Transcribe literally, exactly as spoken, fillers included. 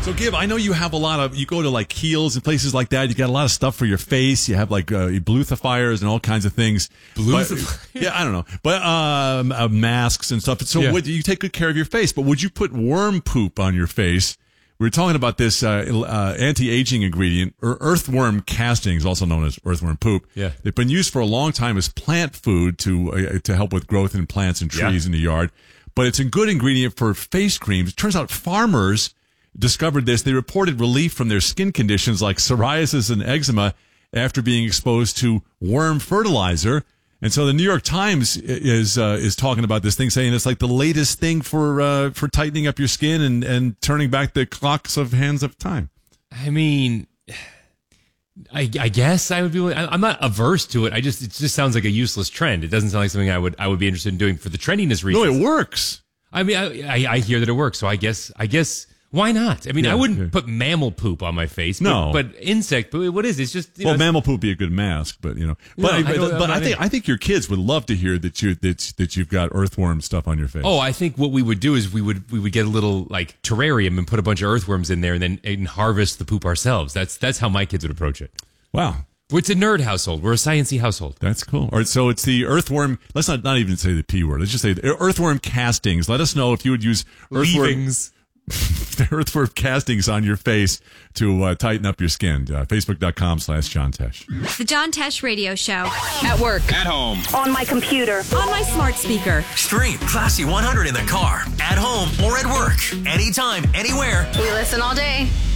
So, Gib, I know you have a lot of, you go to like Kiehl's and places like that. You got a lot of stuff for your face. You have like uh, Bluethifiers and all kinds of things. Bluethifiers? Yeah, I don't know. But um, uh, masks and stuff. So, Yeah. would, you take good care of your face. But would you put worm poop on your face? We were talking about this uh, uh, anti-aging ingredient, or earthworm castings, also known as earthworm poop. Yeah. They've been used for a long time as plant food to uh, to help with growth in plants and trees Yeah. in the yard. But it's a good ingredient for face creams. It turns out farmers discovered this. They reported relief from their skin conditions like psoriasis and eczema after being exposed to worm fertilizer. And so the New York Times is uh, is talking about this thing, saying it's like the latest thing for uh, for tightening up your skin and, and turning back the clocks of hands of time. I mean, I, I guess I would be. I'm not averse to it. I just it just sounds like a useless trend. It doesn't sound like something I would I would be interested in doing for the trendiness No, reasons. it works. I mean, I, I I hear that it works, so I guess I guess why not? I mean, Yeah, I wouldn't yeah. put mammal poop on my face. But, No. but insect poop. What is it? It's just you Well, know, mammal poop would be a good mask, but you know, No, but I but, don't- but I I mean- think I think your kids would love to hear that you that that you've got earthworm stuff on your face. Oh, I think what we would do is we would we would get a little like terrarium and put a bunch of earthworms in there and then and harvest the poop ourselves. That's that's how my kids would approach it. Wow. It's a nerd household. We're a sciencey household. That's cool. All right, so it's the earthworm. Let's not not even say the P word. Let's just say the earthworm castings. Let us know if you would use earthworm, Leavings. the earthworm castings on your face to uh, tighten up your skin. Uh, Facebook.com slash John Tesh. The John Tesh Radio Show. At work. At home. On my computer. On my smart speaker. Stream Classy one hundred in the car, at home, or at work. Anytime, anywhere. We listen all day.